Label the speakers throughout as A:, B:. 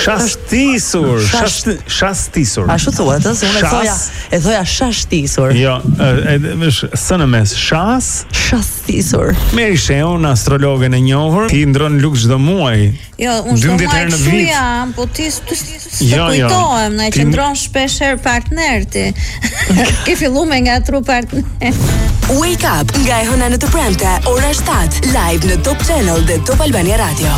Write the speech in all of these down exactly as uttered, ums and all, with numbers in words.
A: Shastisur, shastisur.
B: Ashtu thuhet, ëh, unë e thoja, e thoja shashtisur.
A: Jo, është së në mes shas,
B: shastisur.
A: Meri Sheun, astrologen e njohur, ti ndron luk çdo muaj.
C: Jo, unë çdo muaj kështu jam, po ti të kujtohem, na që ndron shpesh herë partner ti. Ke filluar me ngatru partner.
D: Wake up nga e hëna në të premte, ora shtatë, live në Top Channel dhe Top Albania Radio.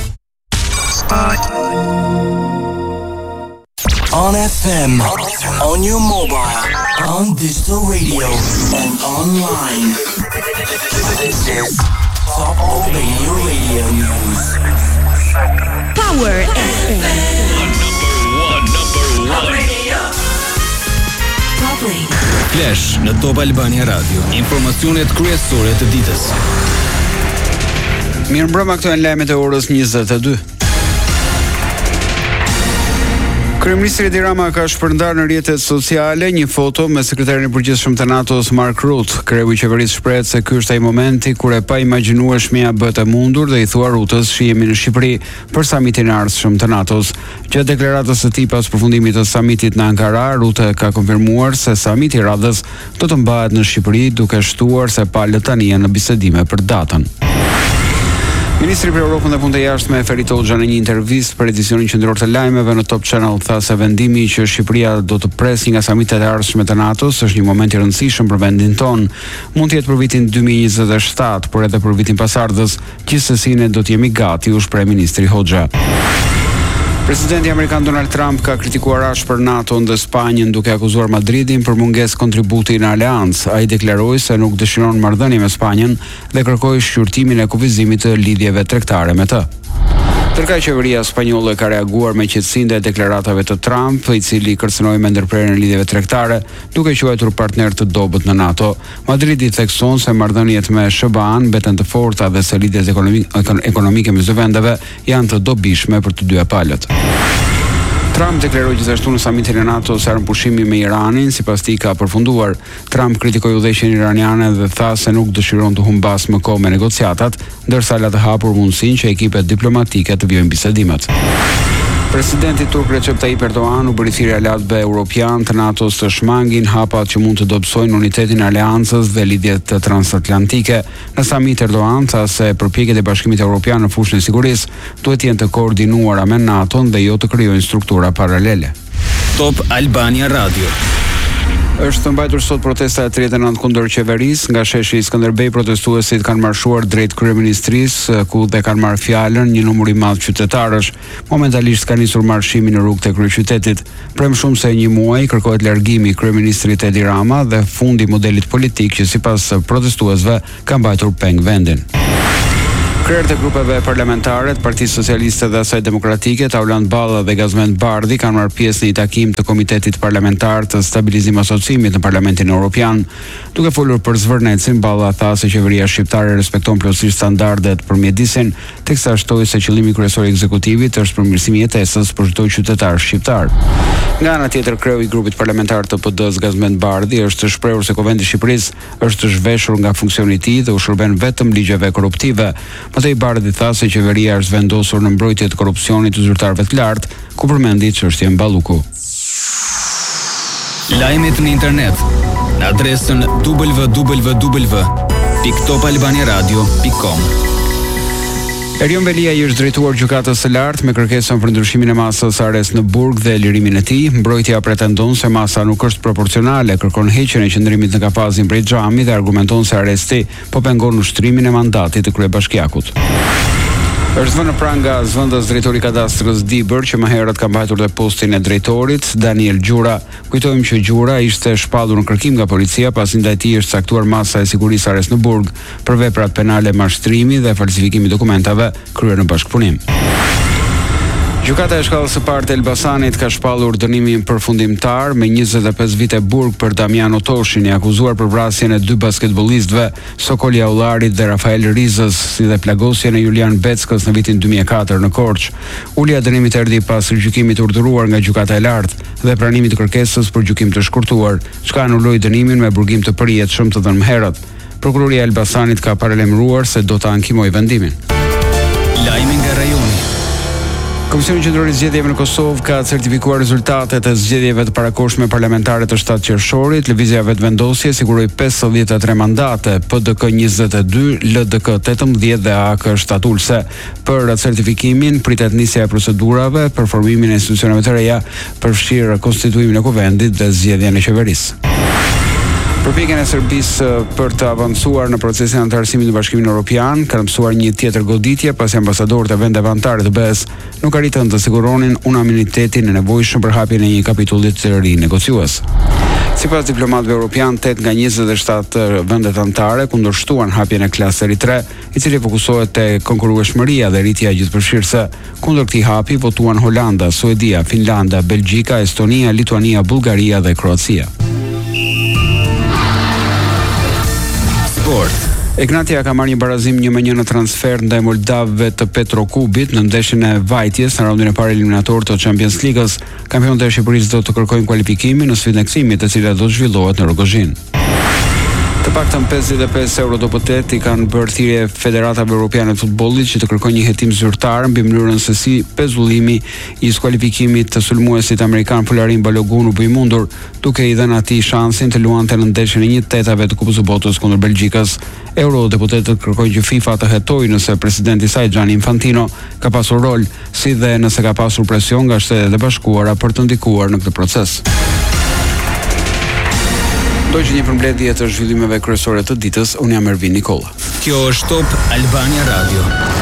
E: On F M, on your mobile, on digital radio, and online. This is Top Albania Radio News.
D: Power F M.
E: Number one, number one. Radio.
D: Top Radio.
F: Flash në Top Albania Radio. Informacionet kryesore të ditës.
G: Mirëmbrëma, këto janë lajmet e orës njëzet e dy. Kryeministri Edi Rama ka shpërndar në rrjetet sociale një foto me sekretarin e përgjithshëm të NATO-s Mark Rutte. Kreu i qeverisë shpreh se ky është ai momenti kur e pa imagjinueshmja bëhet e mundur dhe i thua Ruttës që jemi në Shqipëri për samitin e ardhshëm të NATO-s. Gjatë deklaratës së tij pas përfundimit të samitit në Ankara, Rutte ka konfirmuar se samiti i radhës do të mbahet në Shqipëri, duke shtuar se palët tani janë në bisedime për datën. Ministri për Europën dhe Punët e Jashtme Ferri Hoxha në një intervistë për edicionin qendror të lajmeve në Top Channel tha se vendimi që Shqipëria do të presë nga samitet e ardhshme të NATO-s është një moment i rëndësishëm për vendin ton. Mund të jetë për vitin dy mijë e njëzet e shtatë, por edhe për vitin pasardhës, gjithsesi ne do të jemi gati, u shpreh ministri Hoxha. Presidenti amerikan Donald Trump ka kritikuar ashpër NATO-n dhe Spanjën duke akuzuar Madridin për mungesë kontributi në aleancë. Ai deklaroi se nuk dëshiron marrëdhënie me Spanjën dhe kërkoi shqyrtimin e kufizimit të lidhjeve tregtare me të. Tërkaj qeveria spanjolle ka reaguar me qetësi ndaj deklaratave të Trump, i cili kërcënoi me ndërprerjen e lidhjeve tregtare, duke quajtur partner të dobët në NATO. Madridi thekson se marrëdhëniet me S B A-n mbeten të forta dhe se lidhjet ekonomike mes dy vendeve janë të dobishme për të dyja palët. Trump deklaroi gjithashtu në samitin e NATO se armëpushimi me Iranin sipas tij ka përfunduar. Trump kritikoi udhëheqjen iraniane dhe tha se nuk dëshiron të humbas më kohë me negociatat, ndërsa la të hapur mundësinë që ekipet diplomatike të vijojnë bisedimet. Presidenti turk Recep Tayyip Erdogan u bëri thirrje aleatëve europian të NATO-s të shmangin hapat që mund të dobësojnë unitetin e aleancës dhe lidhjet transatlantike. Në samit Erdogan tha se përpjekjet e Bashkimit Evropian në fushën e sigurisë duhet të jenë të koordinuara me NATO-n dhe jo të krijojnë struktura paralele.
F: Top Albania Radio.
G: Është mbajtur sot protesta e tridhjetë e nëntë kundër qeverisë. Nga sheshi i Skënderbej protestuesit kanë marshuar drejt kryeministrisë, ku dhe kanë marrë fjalën një numër i madh qytetarësh. Momentalisht ka nisur marshimi në rrugët e kryeqytetit. Për më shumë se një muaj kërkohet largimi i kryeministrit Edi Rama dhe fundi i modelit politik që sipas protestuesve ka mbajtur peng vendin. Krerët e grupeve parlamentare të Partisë Socialiste dhe asaj Demokratike, Taulant Balla dhe Gazmend Bardhi kanë marrë pjesë në një takim të Komitetit Parlamentar të Stabilizim Asociimit në Parlamentin Evropian. Duke folur për zvërnecin, Balla tha se qeveria shqiptare respekton plotësisht standardet për mjedisin, teksa shtoi se qëllimi kryesor i ekzekutivit është përmirësimi i jetesës për çdo qytetar shqiptar. Nga ana tjetër, kreu i grupit parlamentar të P D-s Gazmend Bardhi është shprehur se Kuvendi i Shqipërisë është zhveshur nga funksioni i tij dhe u shërben vetëm ligjeve korruptive. Mëtej Bardhi tha se qeveria është vendosur në mbrojtje të korrupsionit të zyrtarëve të lartë, ku përmendi çështjen Balluku.
F: Lajmet në internet në adresën w w w pikë top albania radio pikë com.
G: Erion Velia i është drejtuar gjykatës së lartë me kërkesën për ndryshimin e masës arrest në burg dhe lirimin e tij. Mbrojtja pretendon se masa nuk është proporcionale, kërkon heqjen e qendrimit në kapazin prej xhamit dhe argumenton se arresti po pengon ushtrimin e mandatit të kryebashkiakut. Është vënë pranë nga zëvendës drejtori i kadastrës Dibër, që më herët ka mbajtur dhe postin e drejtorit, Daniel Gjura. Kujtojmë që Gjura ishte shpallur në kërkim nga policia pasi ndaj tij është caktuar masa e sigurisë arrest në burg për veprat penale mashtrimi dhe falsifikimi dokumentave kryer në bashkëpunim. Gjykata e shkallës së parë të Elbasanit ka shpallur dënimin përfundimtar me njëzet e pesë vite burg për Damiano Toshin, i akuzuar për vrasjen e dy basketbollistëve, Sokoli Aullarit dhe Rafael Rizës, si dhe plagosjen e Julian Beckës në vitin dy mijë e katër në Korçë. Ulja e dënimit erdhi pas gjykimit urdhëruar nga gjykata e lartë dhe pranimit të kërkesës për gjykim të shkurtuar, çka anuloi dënimin me burgim të përjetshëm të dhënë më herët. Prokuroria e Elbasanit ka paralajmëruar se do ta ankimojë vendimin.
F: Lajmi nga rajoni.
G: Komisioni Qendror i Zgjedhjeve në Kosovë ka certifikuar rezultatet e zgjedhjeve të parakohshme parlamentare të shtatë qershorit. Lëvizja vetëvendosje siguroi pesëdhjetë e tre mandate, P D K njëzet e dy, L D K tetëmbëdhjetë dhe A K shtatulse. Për certifikimin pritet nisja e procedurave për formimin e institucioneve të reja, përfshirë konstituimin e kuvendit dhe zgjedhjen e qeverisë. Përpjekjen e Serbisë për të avancuar në procesin e anëtarësimit në Bashkimin Evropian ka mësuar një tjetër goditje pasi ambasadorët e vendeve anëtare të B E S nuk arritën të siguronin unanimitetin e nevojshëm për hapjen e një kapitulli të ri negociues. Sipas diplomatëve evropian, tetë nga njëzet e shtatë vendet anëtare kundërshtuan hapjen e klasteri tre, i cili fokusohet te konkurrueshmëria dhe rritja gjithëpërfshirëse. Kundër këtij hapi votuan Holanda, Suedia, Finlanda, Belgjika, Estonia, Lituania, Bullgaria dhe Kroacia. Sport. Egnatia ka marrë një barazim një me një në transfer ndaj moldavëve të Petrokubit në ndeshjen e vajtjes në raundin e parë eliminator të Champions League-s. Kampionët e Shqipërisë do të kërkojnë kualifikimin në sfidën e kthimit, e cila do të zhvillohet në Rogozhin. Të paktën pesëdhjetë e pesë euro deputet i kanë bërë thirrje Federatave Evropiane të Futbollit që të kërkojnë një hetim zyrtar mbi mënyrën se si pezullimi i skualifikimit të sulmuesit amerikan Folarin Balogun u bë i mundur, duke i dhënë atij shansin të luante në ndeshjen e një tetave të Kupës së Botës kundër Belgjikës. Eurodeputetët kërkojnë që FIFA të hetojë nëse presidenti i saj Gianni Infantino ka pasur rol, si dhe nëse ka pasur presion nga Shtetet e Bashkuara për të ndikuar në këtë proces. Do që një përmbledhje të zhvillimeve kryesore të ditës, unë jam Ervin Nikolla.
F: Kjo është Top Albania Radio.